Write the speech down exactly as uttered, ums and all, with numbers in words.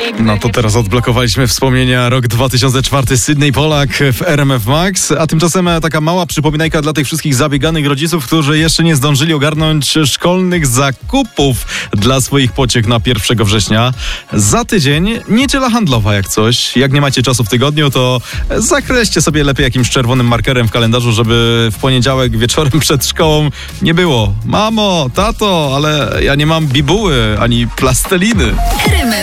No to teraz odblokowaliśmy wspomnienia rok dwa tysiące czwarty, Sydney Pollack w R M F Max, a tymczasem taka mała przypominajka dla tych wszystkich zabieganych rodziców, którzy jeszcze nie zdążyli ogarnąć szkolnych zakupów dla swoich pociech na pierwszego września. Za tydzień niedziela handlowa jak coś. Jak nie macie czasu w tygodniu, to zakreślcie sobie lepiej jakimś czerwonym markerem w kalendarzu, żeby w poniedziałek wieczorem przed szkołą nie było: mamo, tato, ale ja nie mam bibuły ani plasteliny. R M F